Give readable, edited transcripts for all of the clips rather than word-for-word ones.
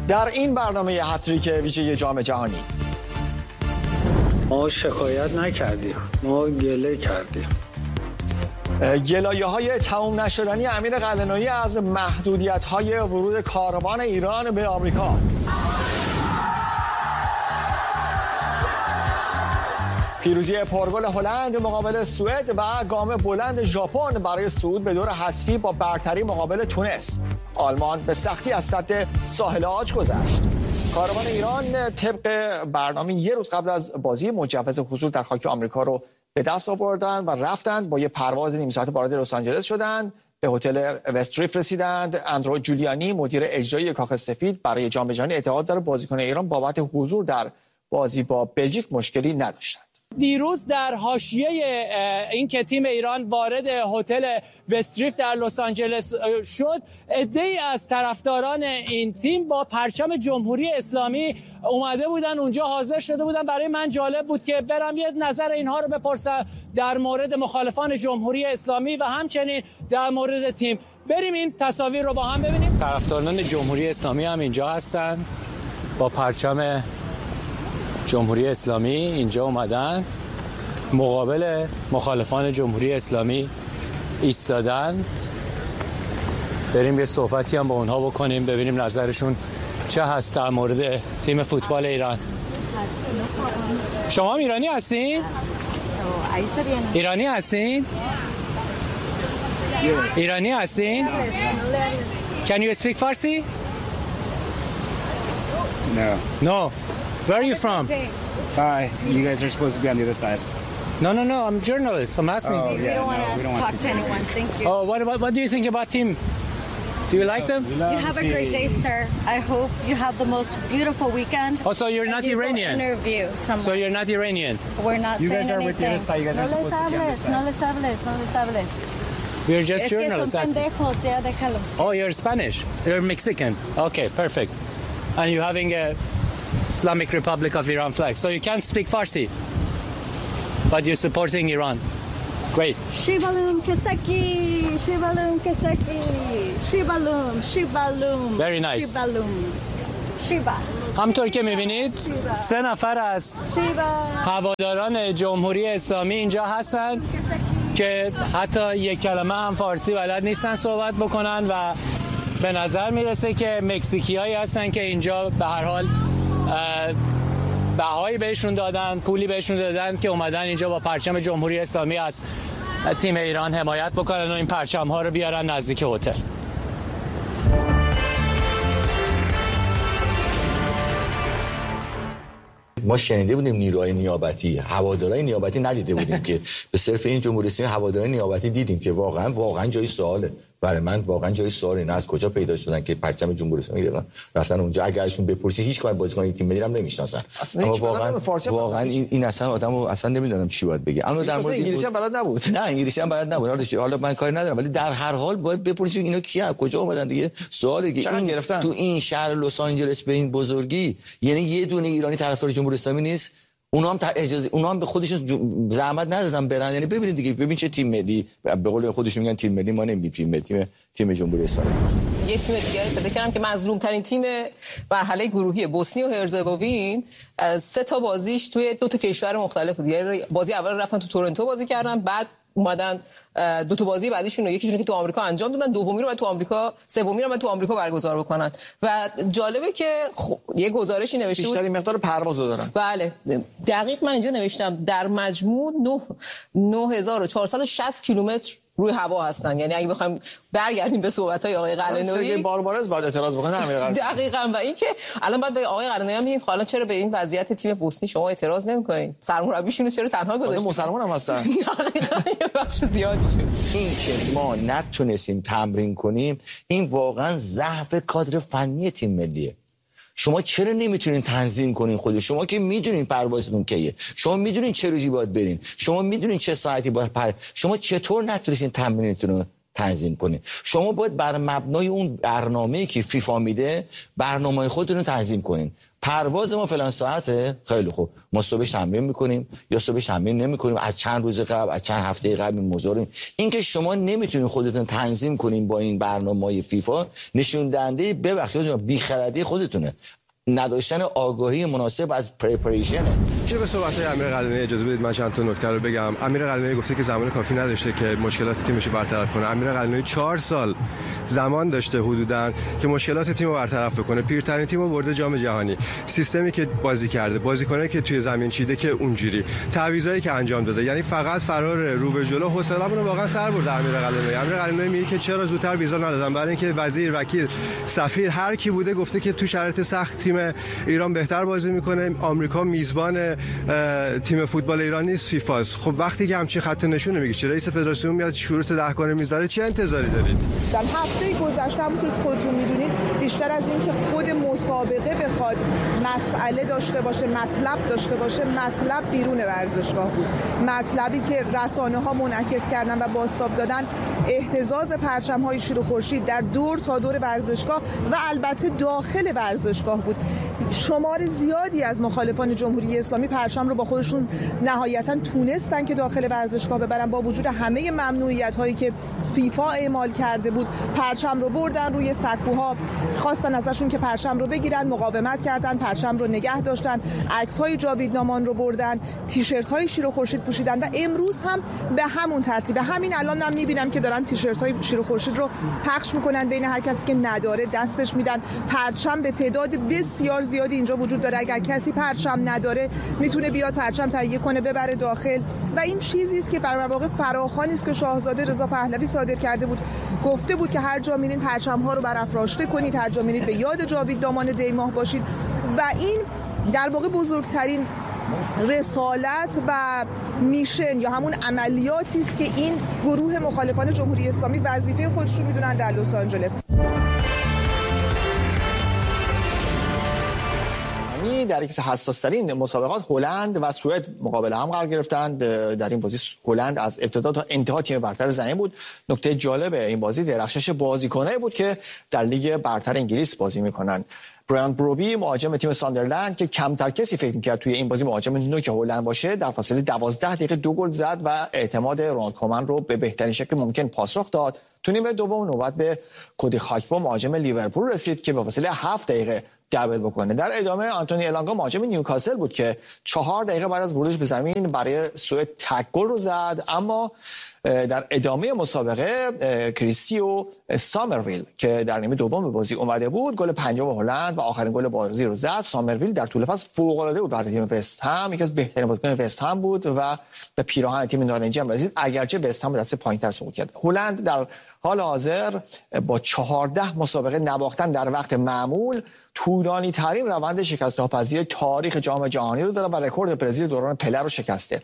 در این برنامه هتریک ویژه جام جهانی ما شکایت نکردیم، ما گله کردیم. گلایه‌های تمام نشدنی امیر قلعه‌نویی از محدودیت‌های ورود کاروان ایران به آمریکا. پیروزی پرگل هلند مقابل سوئد و گام بلند ژاپن برای صعود به دور حذفی با برتری مقابل تونس. آلمان به سختی از سد ساحل عاج گذشت. کاروان ایران طبق برنامه یک روز قبل از بازی مجوز حضور در خاک آمریکا رو به دست آوردند و رفتند با یه پرواز نیم ساعته وارد لس آنجلس شدند. به هتل وستریف رسیدند. اندرو جولیانی مدیر اجرایی کاخ سفید برای جام جهانی اعتقاد داره بازیکن ایران بابت حضور در بازی با بلژیک مشکلی نداشتند. دیروز در حاشیه این که تیم ایران وارد هتل وستریف در لس آنجلس شد، عده‌ای از طرفداران این تیم با پرچم جمهوری اسلامی اومده بودن اونجا، حاضر شده بودن. برای من جالب بود که برم یه نظر اینها رو بپرسم در مورد مخالفان جمهوری اسلامی و همچنین در مورد تیم. بریم این تصاویر رو با هم ببینیم. طرفداران جمهوری اسلامی هم اینجا هستن، با پرچم جمهوری اسلامی اینجا اومدن، مقابل مخالفان جمهوری اسلامی ایستادند. بریم یه صحبتی هم با اونها بکنیم، ببینیم نظرشون چه هست در مورد تیم فوتبال ایران. شما هم ایرانی هستین؟ ایرانی هستین؟ ایرانی هستین؟ Can you speak Farsi? No. Where are you from? Hi. You guys are supposed to be on the other side. No. I'm a journalist. I'm asking. Oh, We don't want to talk to anyone. Thank you. Oh, what do you think about team? Do you like them? You have a great day, sir. I hope you have the most beautiful weekend. Oh, so you're not Iranian? Interview someone. So you're not Iranian? We're not You saying guys are anything. with the other side. You guys are supposed to be on this side. No les hables. We're just Es que son journalists asking. pendejos, ya déjalos. Oh, you're Spanish. You're Mexican. Okay, perfect. And you're having a Islamic Republic of Iran flag. So you can't speak Farsi, but you're supporting Iran. Great. Shibalum Kesaki. Shibalum. Very nice. Shiba. همطور که میبینید 3 نفر از هواداران جمهوری اسلامی اینجا هستن که حتی یک کلمه هم فارسی بلد نیستن صحبت بکنن و به نظر میرسه که مکزیکیایی هستن که اینجا به هر حال بهایی بهشون دادن، پولی بهشون دادن که اومدن اینجا با پرچم جمهوری اسلامی از تیم ایران حمایت بکنن و این پرچم ها رو بیارن نزدیک هتل. ما شنیده بودیم نیروهای نیابتی، هوادارهای نیابتی ندیده بودیم که به صرف این جمهوری اسلامی هوادارهای نیابتی دیدیم که واقعا جای سواله. برای من واقعا جای سواله، نه از کجا پیدا شدن که پرچم جمهوری اسلامی ایران رفتن اونجا. اگر ازشون بپرسی هیچ کار بازیکن تیم ملی هم نمیشناسن. اما واقعا این اصلا آدمو اصلا نمیدونم چی باید بگه. اما در مورد انگلیسی هم بلد نبود. نه انگلیسی هم بلد نبود. حالا من کاری ندارم، ولی در هر حال باید بپرسی اینا کیه، کجا اومدن دیگه. سواله که این تو این شهر لس آنجلس به این بزرگی، یعنی یه دونه ایرانی طرفدار جمهوری اسلامی نیست. اونا هم به خودشون زحمت ندادن برن. یعنی ببینید دیگه، ببین چه تیم ملی، به قول خودشون میگن تیم ملی، ما نمیگیم تیم جمهوری اسلامی. یه تیم دیگه پیدا کردم که مظلوم ترین تیم مرحله گروهی بوسنی و هرزگوین، 3 تا بازیش توی 2 تا کشور مختلف بود. یعنی بازی اول رفتن تو تورنتو بازی کردن، بعد اومدن 2 تا بازی بعدیشون رو یکیشون که تو آمریکا انجام دادن، دومی رو بعد تو آمریکا، سومی رو بعد تو آمریکا برگزار بکنن. و جالبه که یه گزارشی نوشته بود بیشترین مقدار پرواز دارن. بله دقیق من اینجا نوشتم در مجموع 9460 کیلومتر روی هوا هستن. یعنی اگه بخوایم برگردیم به صحبت‌های آقای قلعه‌نویی، سرگئی باربارز باید اعتراض بکنه امیر قلعه‌نویی. دقیقاً. و اینکه الان باید به آقای قلعه‌نویی هم بگیم حالا چرا به این وضعیت تیم بوسنی شما اعتراض نمی‌کنید؟ سرمربیشون رو چرا تنها گذاشتید؟ مسلمان هم هستن. دقیقاً یه بخش زیادی شد. این که ما نتونستیم تمرین کنیم، این واقعاً ضعف کادر فنی تیم ملیه. شما چرا نمیتونین تنظیم کنین خودت؟ شما که میدونین پروازتون کیه، شما میدونین چه روزی باید برین، شما میدونین چه ساعتی باید شما چطور نتونستین تمرینتون رو تنظیم کنین. شما باید بر مبنای اون برنامه‌ای که فیفا میده برنامه خودتون رو تنظیم کنین. پرواز ما فلان ساعته، خیلی خوب، ما صبحش تمرین میکنیم یا صبحش تمرین نمیکنیم، از چند روز قبل، از چند هفته قبل موضوع. این که شما نمیتونین خودتون تنظیم کنین با این برنامه‌های فیفا نشون دهنده ببخشید بی‌خردی خودتونه، نداشتن آگاهی مناسب از پریپریشنه. چه به صحبت‌های امیر قلعه‌نویی اجازه بدید من چند تا نکته رو بگم. امیر قلعه‌نویی گفته که زمان کافی نداشته که مشکلات تیمش رو برطرف کنه. امیر قلعه‌نویی 4 سال زمان داشته حدوداً که مشکلات تیم رو برطرف کنه. پیرترین تیم رو برده جام جهانی. سیستمی که بازی کرده، بازیکنایی که توی زمین چیده که اونجوری، تعویضایی که انجام داده، یعنی فقط فرار رو به جلو. حوصله‌مون رو واقعا سر برده امیر قلعه‌نویی. امیر قلعه‌نویی میگه که چرا زودتر ویزا ندادن، برای اینکه وزیر، وکیل، سفیر هر کی بوده گفته که تو شرایط سخت تیم ایران بهتر بازی میکنه. آمریکا میزبان تیم فوتبال ایران نیست، فیفاست. خب وقتی که همچین خط نشون میگه چه رئیس فدراسیون میاد شروط 10 کنه میذاره، چه انتظاری دارید؟ در هفته گذشته همونطور که خودتون میدونید بیشتر از این که خود مسابقه بخواد مسئله داشته باشه، مطلب داشته باشه، مطلب بیرون ورزشگاه بود. مطلبی که رسانه‌ها منعکس کردن و بازتاب دادن اهتزاز پرچم‌های شیر و خورشید در دور تا دور ورزشگاه و البته داخل ورزشگاه بود. شمار زیادی از مخالفان جمهوری اسلامی پرچم رو با خودشون نهایتاً تونستن که داخل ورزشگاه ببرن، با وجود همه ممنوعیت‌هایی که فیفا اعمال کرده بود. پرچم رو بردن روی سکوها، خواستن ازشون که پرچم رو بگیرن، مقاومت کردن، پرچم رو نگه داشتن، عکس‌های جاویدنامان رو بردن، تیشرت‌های شیر و خورشید پوشیدن و امروز هم به همون ترتیب. همین الان من می‌بینم که دارن تیشرت‌های شیر و خورشید رو پخش می‌کنن، بین هر کسی که نداره دستش میدن. پرچم به تعداد بسیار زیادی اینجا وجود داره. اگر کسی پرچم نداره میتونه بیاد پرچم تهیه کنه ببره داخل و این چیزی است که در واقع فراخوانی است که شاهزاده رضا پهلوی صادر کرده بود. گفته بود که هر جا میرین پرچم‌ها رو برافراشته کنید، هر جا میرید به یاد جاویدنامان دیماه باشید و این در واقع بزرگترین رسالت و میشن یا همون عملیاتی است که این گروه مخالفان جمهوری اسلامی وظیفه خودش رو میدونن در لس آنجلس. در یکی از حساس‌ترین مسابقات هلند و سوئد مقابله هم قرار گرفتند. در این بازی هلند از ابتدا تا انتها تیم برتر زمین بود. نکته جالب این بازی درخشش بازیکنایی بود که در لیگ برتر انگلیس بازی می‌کنند. برایان بروبی مهاجم تیم ساندرلند که کمتر کسی فکر می‌کرد توی این بازی مهاجم نوک هلند باشه، در فاصله 12 دقیقه 2 گل زد و اعتماد رونالد کومن رو به بهترین شکل ممکن پاسخ داد. تو نیمه دوم نوبت به کودی خاکپو مهاجم لیورپول رسید که به فاصله 7 دقیقه دبل بکنه. در ادامه آنتونی الانگا مهاجم نیوکاسل بود که 4 دقیقه بعد از ورودش به زمین برای سوئد تک گل رو زد. اما در ادامه مسابقه کریستیو سامرویل که در نیمه دوم به بازی اومده بود گل پنجم هلند و آخرین گل بازی رو زد. سامرویل در طول فصل فوق‌العاده بود برای تیم وست هم، یکی از بهترین بازیکنان وست هم بود و به پیراهن تیم نارنجی هم رسید، اگرچه وست هم دست پایین‌تر سقوط کرد. هلند در حال حاضر با 14 مسابقه نباختن در وقت معمول طولانی ترین روند شکست ناپذیر تاریخ جام جهانی رو داره و رکورد برزیل دوران پله رو شکسته.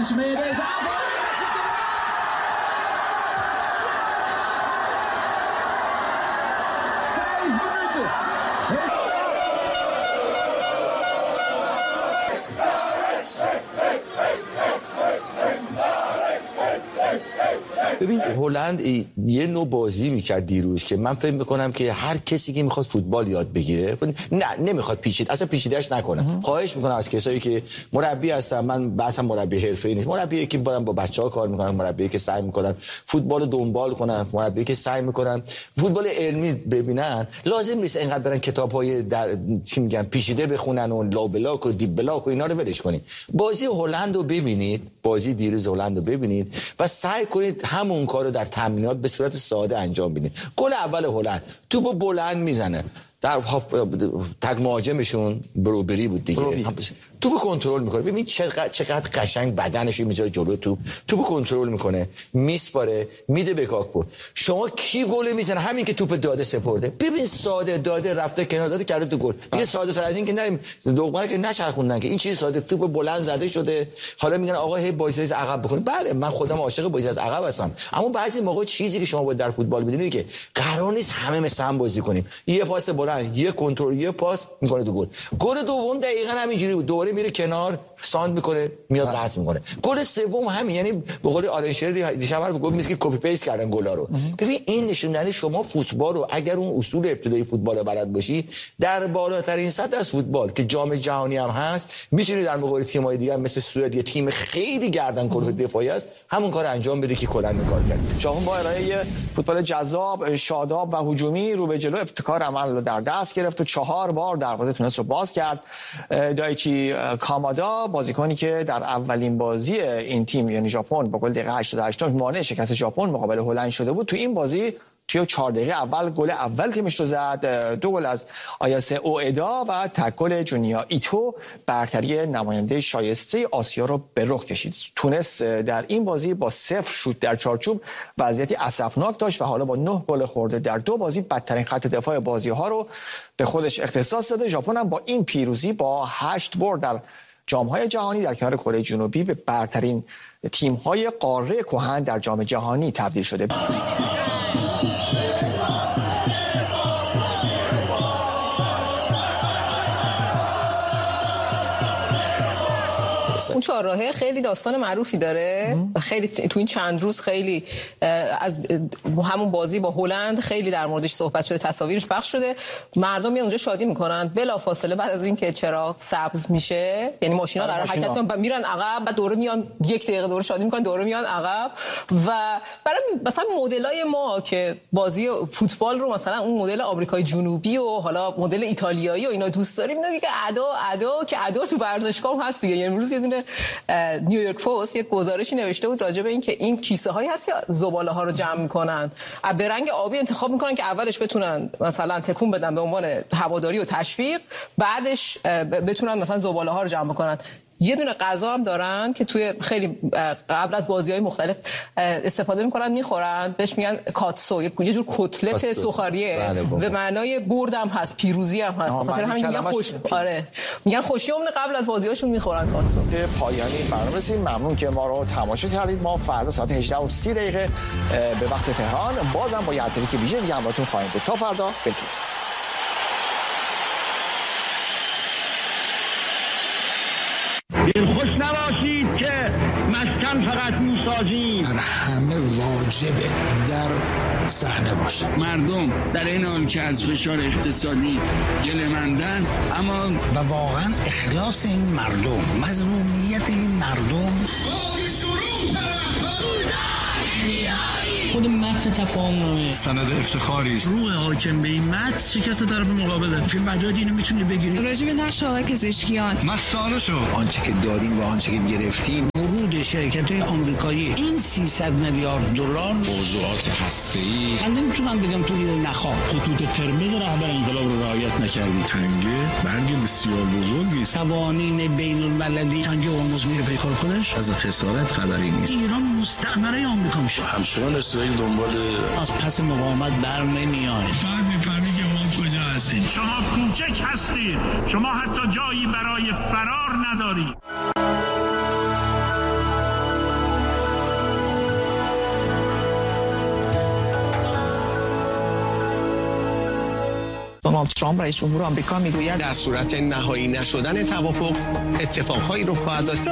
ببین هلند یه نوع بازی میکرد دیروز که من فکر میکنم که هر کسی که میخواد فوتبال یاد بگیره نه نمیخواد اصلا پیچیده‌اش نکنه. خواهش میکنم از کسایی که مربی هستن، من بحثم مربی حرفه‌ای نیست، مربی که با بچه‌ها کار میکنن، مربی که سعی میکنن فوتبال دنبال کنن، مربی که سعی میکنن فوتبال علمی ببینن، لازم نیست اینقدر برن کتاب‌های در چی میگن پیچیده بخونن و لا بلاک و دیپ بلاک و اینا رو ولش کنید. بازی هلند رو ببینید، بازی دیروز هلند رو ببینید و سعی کنید همون کارو در تمرینات به صورت ساده انجام بدید. گل اول هلند توپو بلند میزنه، در تگ مهاجمشون بروبری بود دیگه، توپو کنترل میکنه. ببین چقدر قشنگ بدنش میذاره جلو توپو کنترل میکنه، میسپاره میده به کاکپو. شما کی گل میزنه؟ همین که توپ داده سپرده. ببین ساده داده رفته کنار داده کرده تو گل. دیگه ساده تر از این که نریم دوباره که نچرخوندن که این چیز ساده، توپ بلند زده شده. حالا میگن آقا هی بازی از عقب بکنه. بله من خودم عاشق بازی از عقب هستم، اما بعضی موقع چیزی که شما باید در فوتبال بدونید که قرار نیست همه مثل هم بازی کنیم. یه پاس بلند، یه کنترل، یه پاس میکنه تو گل. گل دوم دقیقاً همینجوری بود. دوباره دوباره میره کنار ساند میکنه میاد قطع میکنه. گل سوم همین، یعنی به قول آرنشر دیشب گفت میگه کپی پیست کردن گلا رو. ببین این نشون دهنده شما فوتبال رو اگر اون اصول ابتدایی فوتبال رو بلد باشی در بالاترین سطح از فوتبال که جام جهانی هم هست میتونی در مقابل تیم‌های دیگه مثل سوئد یه تیم خیلی گردن کلوف دفاعی است همون کار انجام بده که کلا کار کرد. ژاپن با ارائه فوتبال جذاب، شاداب و هجومی رو به جلو ابتکار عمل رو در دست گرفت و 4 بار دروازه تونس رو باز کرد. دایچی کامادا بازیکنی که در اولین بازی این تیم یعنی ژاپن با گل دقیقه 88 مانع شکست ژاپن مقابل هلند شده بود، تو این بازی توی 4 دقیقه اول گل اول تیمش رو زد. 2 گل از آیاسه اوئدا و تک گل جونیا ایتو برتری نماینده شایسته آسیا رو به رخ کشید. تونس در این بازی با 0 شوت در چارچوب وضعیتی اسفناک داشت و حالا با 9 گل خورده در 2 بازی بدترین خط دفاع بازی‌ها رو به خودش اختصاص داده. ژاپن هم با این پیروزی با 8 برد در جام‌های جهانی در کنار کره جنوبی به برترین تیم‌های قاره کهن در جام جهانی تبدیل شده. اون چهارراهه خیلی داستان معروفی داره و خیلی تو این چند روز خیلی از همون بازی با هلند خیلی در موردش صحبت شده، تصاویرش پخش شده، مردم میان اونجا شادی میکنن بلافاصله بعد از اینکه چراغ سبز میشه، یعنی ماشینا قرار حرکت کنن میرن عقب، بعد دوره میان 1 دقیقه دوره شادی میکنن، دوره میان عقب. و برای مثلا مدلای ما که بازی فوتبال رو مثلا اون مدل آمریکای جنوبی و حالا مدل ایتالیایی و اینا دوست داریم، اینا دیگه ادا که ادا تو ورزشگاه هست دیگه. یعنی امروز یه دونه نیویورک پست یک گزارشی نوشته بود راجع به این که این کیسه هایی هست که زباله ها رو جمع میکنن، به رنگ آبی انتخاب میکنن که اولش بتونن مثلا تکون بدن به عنوان هواداری و تشویق، بعدش بتونن مثلا زباله ها رو جمع بکنن. یه دونه غذا هم دارن که توی خیلی قبل از بازی‌های مختلف استفاده می‌کنن می‌خورن، بهش میگن کاتسو، یه جور کتلت سوخاریه، به معنای برد هم هست، پیروزی هم هست. خاطر همین میگن خوش میگن خوشیوم قبل از بازی‌هاشون می‌خورن کاتسو. پایانی برنامه رسیدیم. ممنون که ما رو تماشا کردید. ما فردا ساعت 18:30 به وقت تهران بازم با یه ویژه دیگه همراهتون خواهیم بود. تا فردا بدرود. خوش نباشید که مسکن فقط میسازیم، همه واجبه در صحنه باشه. مردم در این حال که از فشار اقتصادی گله‌مندن، اما و واقعا اخلاص این مردم، مظلومیت این مردم، خود متن تفاهمنامه سند افتخاری است. روح حاکم به این متن شکست طرف مقابله. فیلم مداد اینو میتونی بگیری. راجع به نقش آقای پزشکیان مسئله شو آنچه که داریم و آنچه که گرفتیم، ورود شرکت‌های آمریکایی این 300 میلیارد دلار، موضوعات هسته‌ای. من نمیتونم بگم تو اینو نخواه. خطوط قرمز رهبر انقلاب رو رعایت نکردی. تنگه برگ بسیار بزرگی است. قوانین بین‌المللی تنگه هرمز میره پیکار خودش. از خسارت خبری نیست. ایران مستعمره آمریکا میشه. همچنان اسرائیل دنبال از پس مقاومت بر نمیاد. بعد میفهمی که ما کجا هستیم. شما کوچک هستید، شما حتی جایی برای فرار ندارید. دونالد ترامپ رئیس جمهور آمریکا میگوید در صورت نهایی نشدن توافق اتفاقهایی رخ خواهد داد.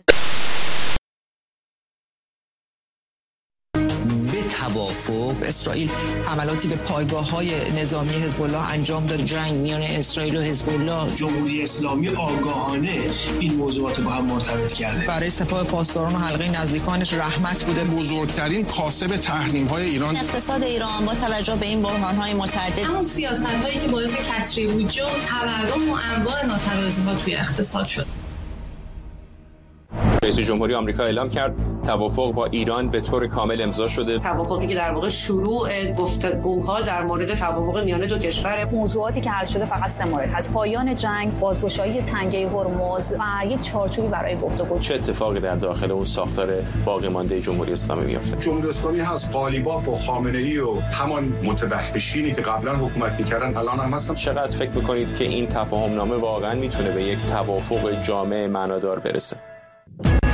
توافق اسرائیل عملاتی به پایگاه‌های نظامی حزب الله انجام داد. جنگ میان اسرائیل و حزب الله. جمهوری اسلامی آگاهانه این موضوعات با هم مرتبط کرده. برای سپاه پاسداران و حلقه نزدیکانش رحمت بوده. بزرگترین کاسب تحریم‌های ایران اقتصاد ایران با توجه به این بحران‌های متعدد، همون سیاست‌هایی که باعث کسری بودجه و تورم و انواع ناتوازی‌ها توی اقتصاد شد. رئیس جمهوری آمریکا اعلام کرد توافق با ایران به طور کامل امضا شده. توافقی که در واقع شروع گفتگوها در مورد توافق میان دو کشور. موضوعاتی که حل شده فقط 3 مورد هست: پایان جنگ، بازگشایی تنگه هرمز و یک چارچوبی برای گفتگو. چه اتفاقی در داخل اون ساختار باقی مانده جمهوری اسلامی میفته؟ جمهوری اسلامی هست، قالیباف و خامنه‌ای و همان متوحشینی که قبلا حکومت می‌کردن الان هم هستن. چقدر فکر می‌کنید که این تفاهمنامه واقعا میتونه به یک توافق جامع معنادار برسه؟